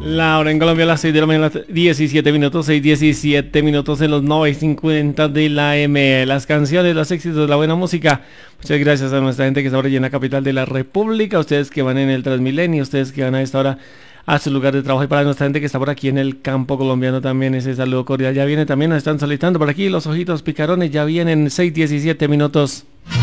La hora en Colombia a las 6 de la mañana, 17 minutos, 6:17 minutos en los 9:50 de la M. Las canciones, los éxitos, la buena música. Muchas gracias a nuestra gente que está ahora en la capital de la República, ustedes que van en el Transmilenio, ustedes que van a esta hora a su lugar de trabajo y para nuestra gente que está por aquí en el campo colombiano también ese saludo cordial. Ya viene también, nos están solicitando por aquí los ojitos picarones, ya vienen 6:17 minutos.